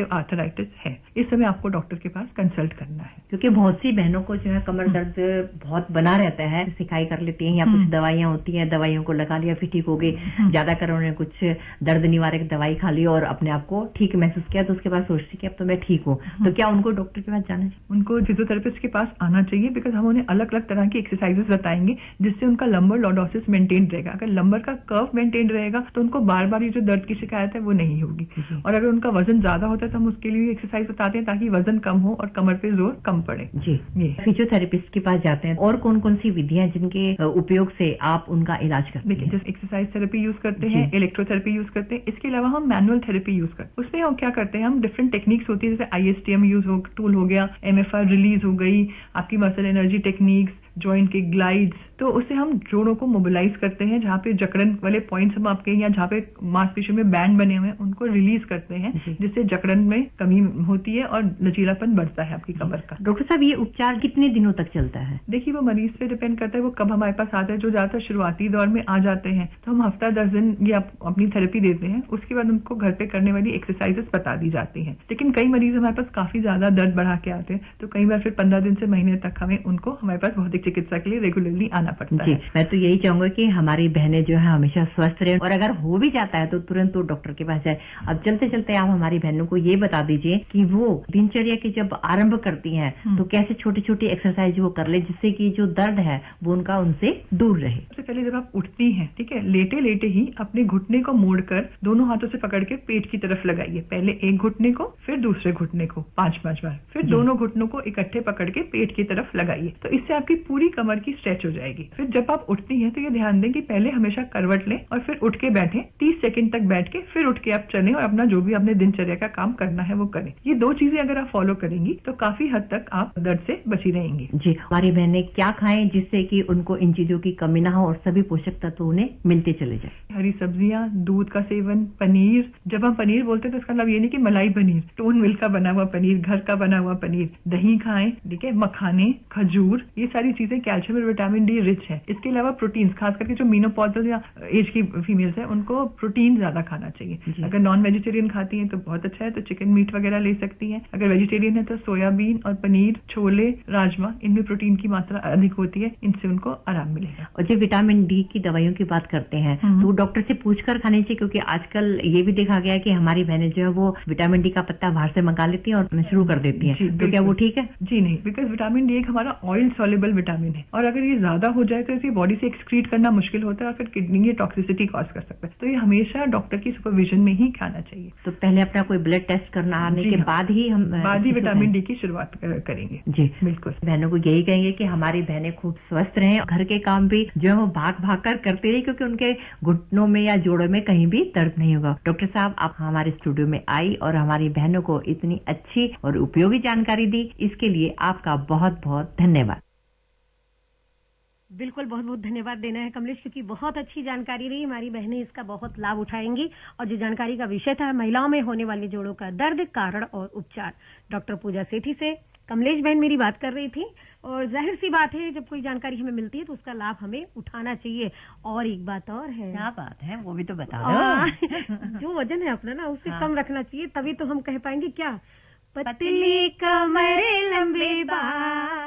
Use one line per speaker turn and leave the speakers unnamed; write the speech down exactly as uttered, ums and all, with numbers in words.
Arthritis है, इस समय आपको डॉक्टर के पास कंसल्ट करना है।
क्योंकि बहुत सी बहनों को जो है कमर दर्द बहुत बना रहता है, सिकाई कर लेती हैं या कुछ दवाइयां होती हैं, दवाइयों को लगा लिया फिर ठीक हो गई, ज्यादा कर उन्होंने कुछ दर्द निवारक दवाई खा ली और अपने आप को ठीक महसूस किया तो उसके बाद सोचती कि अब तो मैं ठीक हूँ, तो क्या उनको डॉक्टर के पास जाना चाहिए?
उनको फिजियोथेरेपिस्ट के पास आना चाहिए, बिकॉज हम उन्हें अलग अलग तरह की एक्सरसाइजेस बताएंगे जिससे उनका लंबर लॉर्डोसिस मेंटेन रहेगा। अगर लंबर का कर्व मेंटेन रहेगा तो उनको बार बार ये जो दर्द की शिकायत है वो नहीं होगी। और अगर उनका वजन ज्यादा होता है तो हम उसके लिए एक्सरसाइज बताते हैं ताकि वजन कम हो और कमर पे जोर कम पड़े।
जी, ये फिजियोथेरेपिस्ट के पास जाते हैं और कौन कौन सी विधियां जिनके उपयोग से आप उनका इलाज करते हैं?
जैसे एक्सरसाइज थेरेपी यूज करते हैं, इलेक्ट्रोथेरेपी यूज करते हैं, इसके अलावा हम मैनुअल थेरेपी यूज करते हैं। उसमें हम क्या करते हैं, हम डिफरेंट टेक्निक्स होती है, जैसे I S T M use हो टूल हो गया, एम एफ आर रिलीज हो गई, आपकी मसल एनर्जी टेक्निक्स, जॉइंट के ग्लाइड्स, तो उससे हम जोड़ों को मोबिलाइज करते हैं। जहां पे जकड़न वाले पॉइंट्स हम आपके या जहां पे मांसपेशियों में बैंड बने हुए हैं उनको रिलीज करते हैं, जिससे जकड़न में कमी होती है और लचीलापन बढ़ता है आपकी कमर का।
डॉक्टर साहब, ये उपचार कितने दिनों तक चलता है?
देखिए, वो मरीज पे डिपेंड करता है वो कब हमारे पास आता है। जो ज्यादातर शुरुआती दौर में आ जाते हैं तो हम हफ्ता दस दिन ये अपनी थेरेपी देते हैं, उसके बाद उनको घर पे करने वाली एक्सरसाइजेस बता दी जाती हैं। लेकिन कई मरीज हमारे पास काफी ज्यादा दर्द बढ़ा के आते हैं तो कई बार फिर पंद्रह दिन से महीने तक हमें उनको हमारे पास भौतिक चिकित्सा के लिए रेगुलरली आना पड़ता है।
मैं तो यही चाहूंगा कि हमारी बहनें जो है हमेशा स्वस्थ रहे और अगर हो भी जाता है तो तुरंत तो डॉक्टर के पास जाए। अब चलते चलते आप हमारी बहनों को ये बता दीजिए कि वो दिनचर्या की जब आरंभ करती हैं तो कैसे छोटी छोटी एक्सरसाइज वो कर ले जिससे कि जो दर्द है वो उनका उनसे दूर रहे।
सबसे पहले जब आप उठती हैं, ठीक है, लेटे लेटे ही अपने घुटने को मोड़कर दोनों हाथों से पकड़ के पेट की तरफ लगाइए। पहले एक घुटने को, फिर दूसरे घुटने को पांच पांच बार, फिर दोनों घुटनों को इकट्ठे पकड़ के पेट की तरफ लगाइए। तो इससे आपकी पूरी कमर की स्ट्रेच हो जाएगी। फिर जब आप उठती हैं तो ये ध्यान दें कि पहले हमेशा करवट लें और फिर उठ के बैठें। तीस सेकंड तक बैठ के फिर उठ के आप चलें और अपना जो भी आपने दिनचर्या का काम करना है वो करें। ये दो चीजें अगर आप फॉलो करेंगी तो काफी हद तक आप दर्द से बची रहेंगी।
जी, हमारी बहनें क्या खाएं जिससे कि उनको इन चीजों की कमी ना हो और सभी पोषक तत्व उन्हें मिलते चले जाए?
हरी सब्जियां, दूध का सेवन, पनीर। जब हम पनीर बोलते हैं तो इसका मतलब ये नहीं कि मलाई पनीर, टोन मिल्क का बना हुआ पनीर, घर का बना हुआ पनीर। दही खाएं, ठीक है, मखाने, खजूर, ये सारी चीजें कैल्शियम और विटामिन डी रिच है। इसके अलावा प्रोटीन, खास करके जो मीनोपॉजल या एज की फीमेल्स है उनको प्रोटीन ज्यादा खाना चाहिए। अगर नॉन वेजिटेरियन खाती हैं तो बहुत अच्छा है, तो चिकन मीट वगैरह ले सकती हैं। अगर वेजिटेरियन है तो सोयाबीन और पनीर, छोले, राजमा, इनमें प्रोटीन की मात्रा अधिक होती है, इनसे उनको आराम मिलेगा।
और जो विटामिन डी की दवाइयों की बात करते हैं तो डॉक्टर से पूछकर खानी चाहिए, क्योंकि आजकल ये भी देखा गया है कि हमारी बहनें जो है वो विटामिन डी का पत्ता बाहर से मंगा लेती हैं और शुरू कर देती हैं, तो क्या वो ठीक है?
जी नहीं, बिकॉज विटामिन डी एक हमारा ऑयल सॉल्युबल विटामिन है और अगर ये ज्यादा हो जाए तो इसे बॉडी से एक्सक्रीट करना मुश्किल होता है और फिर किडनी की टॉक्सिसिटी कॉज कर सकता है। तो ये हमेशा डॉक्टर की सुपरविजन में ही खाना चाहिए।
तो पहले अपना कोई ब्लड टेस्ट करना आने के बाद ही हम
बाद ही विटामिन डी की शुरुआत करेंगे।
जी बिल्कुल। बहनों को यही कहेंगे कि हमारी बहनें खूब स्वस्थ रहें, घर के काम भी जो है वो भाग भाग कर करते रहे, क्योंकि उनके घुटनों में या जोड़ों में कहीं भी दर्द नहीं होगा। डॉक्टर साहब, आप हमारे स्टूडियो में आई और हमारी बहनों को इतनी अच्छी और उपयोगी जानकारी दी, इसके लिए आपका बहुत बहुत धन्यवाद।
बिल्कुल, बहुत बहुत धन्यवाद देना है कमलेश, क्योंकि बहुत अच्छी जानकारी रही। हमारी बहनें इसका बहुत लाभ उठाएंगी। और जो जानकारी का विषय था महिलाओं में होने वाले जोड़ों का दर्द, कारण और उपचार, डॉक्टर पूजा सेठी से कमलेश बहन मेरी बात कर रही थी। और जाहिर सी बात है, जब कोई जानकारी हमें मिलती है तो उसका लाभ हमें उठाना चाहिए। और एक बात और है।
क्या बात है? वो भी तो बता दो।
जो वजन है अपना ना उससे कम रखना चाहिए, तभी तो हम कह पाएंगे क्या, पतली कमर लंबे बाल।